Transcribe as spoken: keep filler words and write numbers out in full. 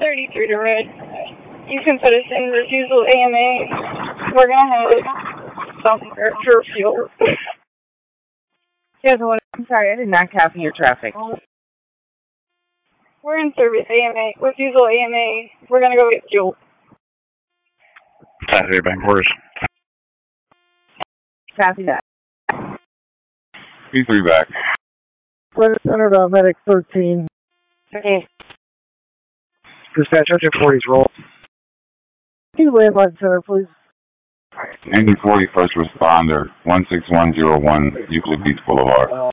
thirty-three to red. You can put us in refusal A M A. We're going to have somewhere for fuel. Yes, I'm sorry, I did not copy your traffic. We're in service A M A. Refusal A M A. We're going to go get fuel. Saturday Bank Orders. Copy that. P three back. Center to Medic thirteen. Okay. Dispatcher two forty's roll. Can you landline center, please? nineteen forty first responder, one six one zero one, Euclid Beach Boulevard.